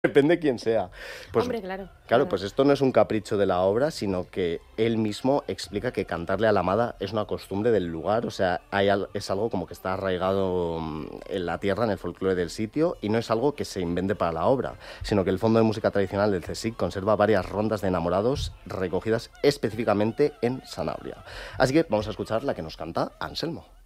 Depende quién sea. Pues Hombre, claro, claro, claro. pues esto no es un capricho de la obra, sino que él mismo explica que cantarle a la amada es una costumbre del lugar, o sea, es algo como que está arraigado en la tierra, en el folclore del sitio, y no es algo que se invente para la obra, sino que el Fondo de Música Tradicional del CSIC conserva varias rondas de enamorados recogidas específicamente en Sanabria. Así que vamos a escuchar la que nos canta Anselmo.